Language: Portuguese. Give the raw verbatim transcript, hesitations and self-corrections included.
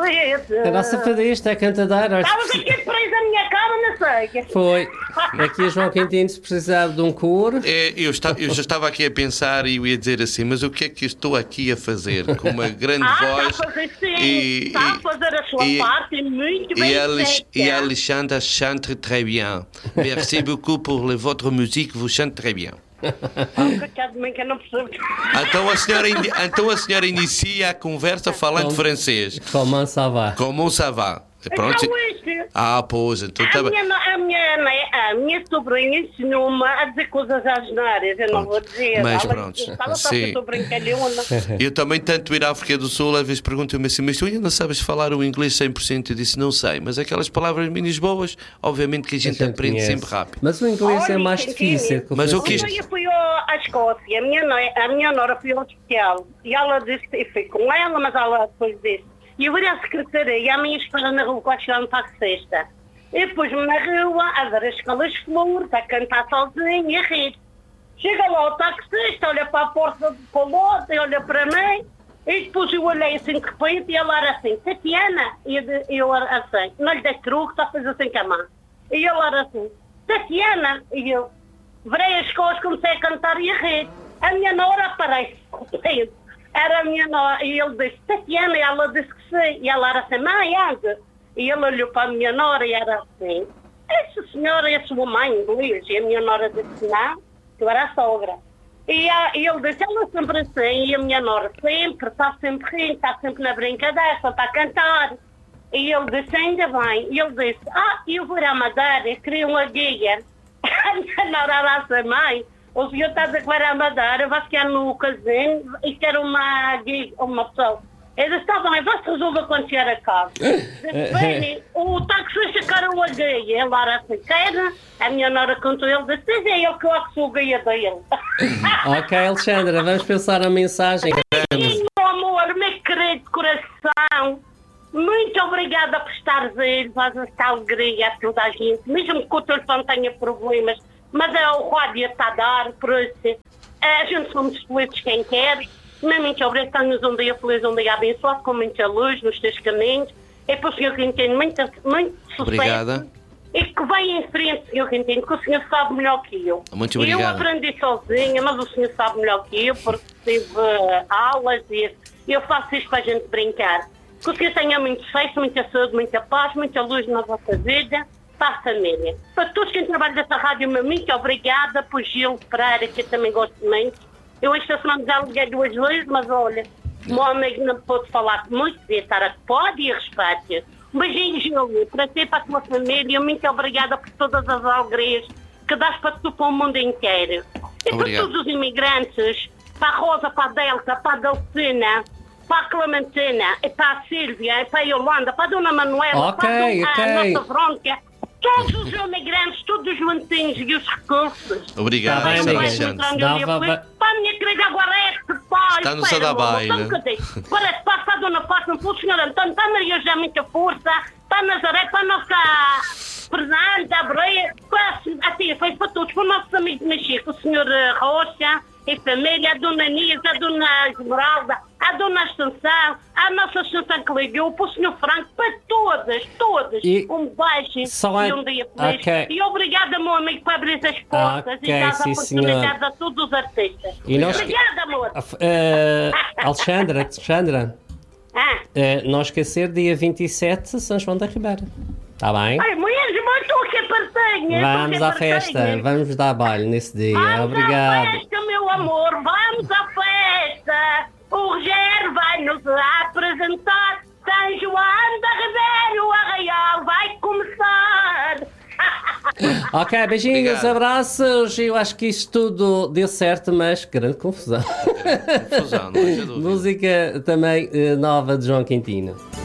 fadista. A nossa fadista, a cantadeira. Estavas aqui preso na minha cama, não sei. Foi. Aqui a João Quintino, se precisava de um coro. É, eu, está, eu já estava aqui a pensar e eu ia dizer assim, mas o que é que eu estou aqui a fazer? Com uma grande ah, voz. Está a fazer sim. E, está a fazer a sua e, parte muito bem e, Alex, feita. e Alexandre chante très bien. Merci beaucoup pour le, votre musique, vous chante très bien. Oh, coitado de mim que eu não percebo. Então a senhora, então a senhora inicia a conversa falando francês. Comment ça va? Comment ça va? Pronto. Então, este, Ah, pois, então a, tá bem. minha, a, minha, a minha sobrinha ensinou-me a dizer coisas asneiras, eu não vou dizer. Mas ela pronto, estava sim. só brincalhona. Eu também tanto ir à África do Sul, às vezes perguntam-me assim, mas tu ainda não sabes falar o inglês cem por cento? Eu disse, não sei, mas aquelas palavras minis boas, obviamente que a gente, A gente aprende conhece. sempre rápido. Mas o inglês Olha, é mais quem difícil. tinha. que Mas o que francês. isto- Eu fui ao- à Escócia, a minha, noi- a minha nora foi ao hospital e ela disse, eu fui com ela, mas ela depois disse, e eu fui à secretaria e a minha espera na rua quando chegaram para a sexta. Eu pus-me na rua a dar as escolas de flores, a cantar sozinho e a rir. Chega lá o taxista, olha para a porta do colote, olha para mim, e depois eu olhei assim de repente e ela era assim, Tatiana, e eu, de- eu era assim, não lhe dei truque, só fez assim com a mão. E eu era assim, Tatiana, e eu virei as costas, comecei a cantar e a rir. A minha nora aparece, era a minha nora, e ele disse, Tatiana, e ela disse que sim, e ela era assim, mãe, anda. E ele olhou para a minha nora e era assim, essa senhora é a sua mãe inglês? E a minha nora disse, não, tu era a sogra. E, a, e ele disse, ela sempre assim, e a minha nora sempre, está sempre rindo, está sempre na brincadeira, só está a cantar. E ele disse, ainda bem. E ele disse, ah, eu vou à Madeira, eu queria uma guia. A minha nora era assim, mãe, o senhor está a dizer que vai à Madeira, vai ficar no casino e quer uma guia, uma pessoa. Ele disse, está bem, vai-se resolver quando chegar a casa. Disse, bem, o taxista quer uma guia. Ele era assim, quer? A minha nora contou, ele disse, diz é ele que eu sou a guia dele. Ok, Alexandra, vamos pensar a mensagem. Sim, meu amor, meu querido coração, muito obrigada por estares aí, faz esta alegria a toda a gente, mesmo que o telefone tenha problemas, mas é o rádio está a dar, por isso, a gente somos felizes quem quer, mas muito obrigada, tenhas um dia feliz, um dia abençoado, com muita luz nos teus caminhos, e para o senhor Quintino, muito, muito sucesso. Obrigada. E que venha em frente, senhor Quintino, que o senhor sabe melhor que eu. Muito Eu obrigado. aprendi sozinha, mas o senhor sabe melhor que eu, porque tive uh, aulas e eu faço isto para a gente brincar. Que o senhor tenha muito sucesso, muita saúde, muita paz, muita luz na vossa vida, para a família. Para todos quem trabalha nessa rádio, muito obrigada, por Gil Pereira, que eu também gosto muito. Eu esta semana já liguei duas vezes, mas olha, o meu amigo não pôde falar muito, devia estar a pode e respeito. Um beijinho, Júlio, para ti e para a tua família. Muito obrigada por todas as alegrias que dás para tu, para o mundo inteiro. E Obrigado. para todos os imigrantes, para a Rosa, para a Delta, para a Delfina, para a Clementina, e para a Sílvia, e para a Yolanda, para a Dona Manuela, Ok, para a, Dona- ok. a nossa Verónica, todos os imigrantes, todos os juntinhos e os recursos. Obrigado, Tá bem, Sr. amiga. Alexandre. Dava- va- Para a minha querida Guarete, pai, Está-nos a dar baile. Guarete, para a Dona Fátima, para o senhor António, para a Maria José, muita força, para a Nazaré, para a nossa Fernanda, a Breia, para a tia, foi para todos, para o nosso amigo Mexico, o senhor eh, Rocha e família, a Dona Nisa, a Dona Esmeralda, a Dona Ascensão, a nossa Ascensão que ligou, para o senhor Franco, para todas, todas, E um beijo só e é- um dia feliz. ok. E obrigada, meu amigo, por abrir as portas Ok, e dar as sim, oportunidades a todos os artistas. E nós- Obrigada, amor. Uh, Alexandra, Alexandra, Ah. uh, não esquecer, dia vinte e sete, São João da Ribeira. Está bem? Ai, mesmo, eu estou aqui a partenha. Vamos à festa, vamos dar baile nesse dia. Vamos Obrigado. à festa, meu amor, vamos à festa. O Rogério vai nos apresentar. São João da Ribeira, o arraial vai começar. Ok, beijinhos, Obrigado. abraços. Eu acho que isto tudo deu certo, mas grande confusão. Confusão, não haja dúvida. Música também eh, nova de João Quintino.